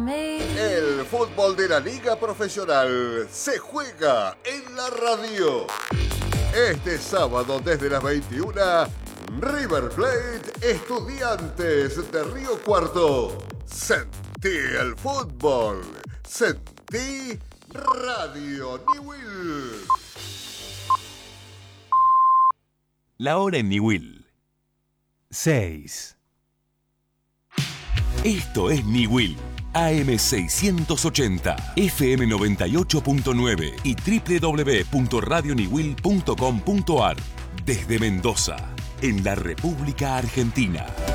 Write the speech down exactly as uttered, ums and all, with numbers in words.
El fútbol de la Liga Profesional se juega en la radio. Este sábado desde las veintiuna, River Plate, Estudiantes de Río Cuarto. Sentí el fútbol. Sentí Radio Niwil. La hora en Niwil. seis. Esto es Niwil. A M seiscientos ochenta, F M noventa y ocho punto nueve y doble u doble u doble u punto radio niwil punto com punto a r. Desde Mendoza, en la República Argentina.